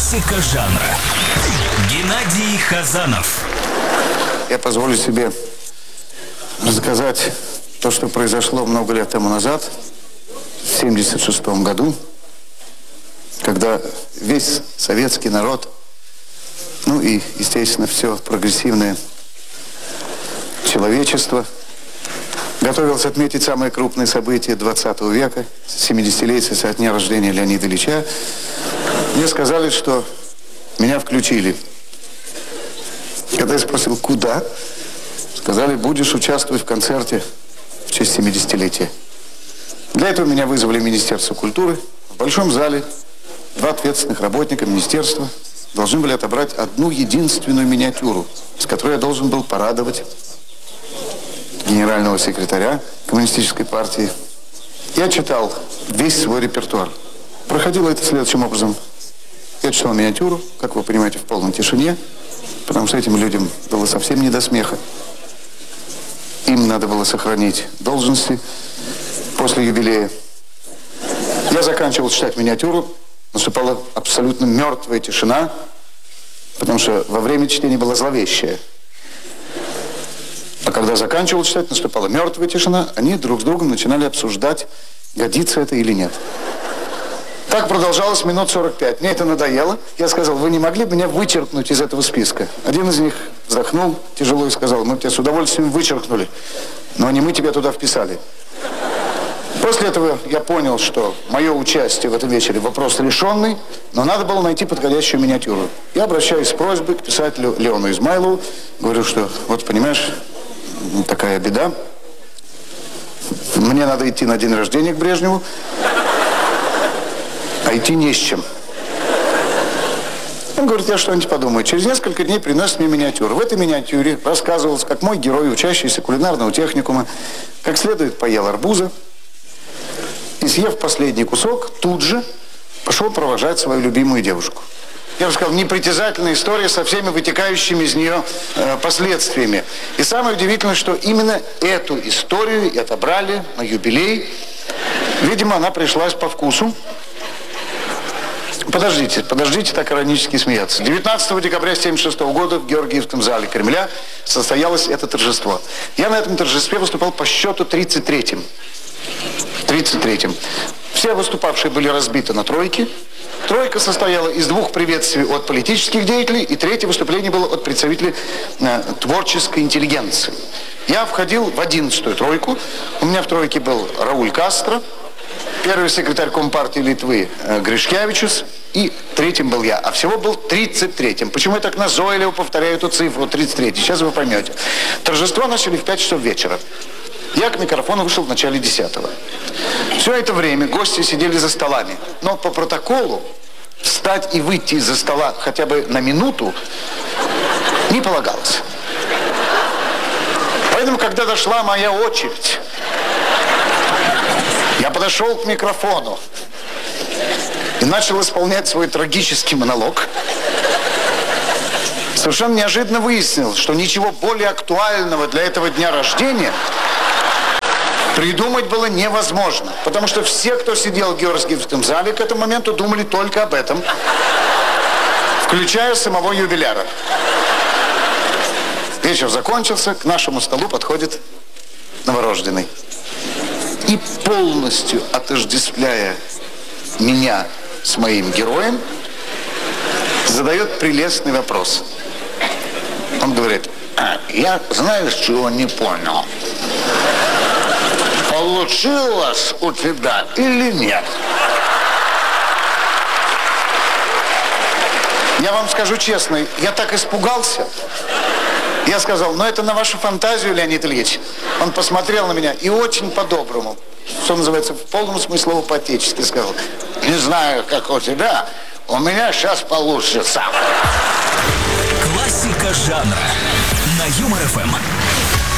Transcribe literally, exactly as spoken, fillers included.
Классика жанра. Геннадий Хазанов. Я позволю себе рассказать то, что произошло много лет тому назад, в семьдесят шестом году, когда весь советский народ, ну и, естественно, все прогрессивное человечество готовилось отметить самые крупные события двадцатого века, семидесятилетие со дня рождения Леонида Ильича. Мне сказали, что меня включили. Когда я спросил, куда, сказали, будешь участвовать в концерте в честь семидесятилетия. Для этого меня вызвали в Министерство культуры. В большом зале два ответственных работника министерства должны были отобрать одну единственную миниатюру, с которой я должен был порадовать генерального секретаря Коммунистической партии. Я читал весь свой репертуар. Проходило это следующим образом. Я читал миниатюру, как вы понимаете, в полной тишине, потому что этим людям было совсем не до смеха. Им надо было сохранить должности после юбилея. Я заканчивал читать миниатюру, наступала абсолютно мертвая тишина, потому что во время чтения была зловещая. А когда заканчивал читать, наступала мертвая тишина, они друг с другом начинали обсуждать, годится это или нет. Так продолжалось минут сорок пять. Мне это надоело. Я сказал, вы не могли бы меня вычеркнуть из этого списка? Один из них вздохнул тяжело и сказал, мы тебя с удовольствием вычеркнули, но не мы тебя туда вписали. После этого я понял, что мое участие в этом вечере вопрос решенный, но надо было найти подходящую миниатюру. Я обращаюсь с просьбой к писателю Леону Измайлову. Говорю, что вот понимаешь, такая беда. Мне надо идти на день рождения к Брежневу, а идти не с чем. Он говорит, я что-нибудь подумаю. Через несколько дней приносит мне миниатюру. В этой миниатюре рассказывалось, как мой герой, учащийся кулинарного техникума, как следует поел арбуза и, съев последний кусок, тут же пошел провожать свою любимую девушку. Я бы сказал, непритязательная история со всеми вытекающими из нее э, последствиями. И самое удивительное, что именно эту историю и отобрали на юбилей. Видимо, она пришлась по вкусу. Подождите, подождите так иронически смеяться. девятнадцатого декабря семьдесят шестого года в Георгиевском зале Кремля состоялось это торжество. Я на этом торжестве выступал по счету тридцать третьим. тридцать третьим. Все выступавшие были разбиты на тройки. Тройка состояла из двух приветствий от политических деятелей, и третье выступление было от представителей э, творческой интеллигенции. Я входил в одиннадцатую тройку. У меня в тройке был Рауль Кастро, первый секретарь Компартии Литвы э, Гришкевичус, и третьим был я. А всего был тридцать третьим. Почему я так назойливо повторяю эту цифру тридцать третий? Сейчас вы поймете. Торжество начали в пять часов вечера. Я к микрофону вышел в начале десятого. Все это время гости сидели за столами. Но по протоколу встать и выйти из-за стола хотя бы на минуту не полагалось. Поэтому, когда дошла моя очередь, я подошел к микрофону и начал исполнять свой трагический монолог. Совершенно неожиданно выяснил, что ничего более актуального для этого дня рождения придумать было невозможно. Потому что все, кто сидел в Георгиевском зале к этому моменту, думали только об этом, включая самого юбиляра. Вечер закончился, к нашему столу подходит новорожденный. И полностью отождествляя меня с моим героем, задает прелестный вопрос. Он говорит, а, я, знаешь, чего не понял? Получилось у тебя или нет? Я вам скажу честно, я так испугался. Я сказал, ну это на вашу фантазию, Леонид Ильич. Он посмотрел на меня и очень по-доброму, что называется, в полном смысле слова по-отечески сказал, не знаю, как у тебя, у меня сейчас получится. Классика жанра на Юмор ФМ.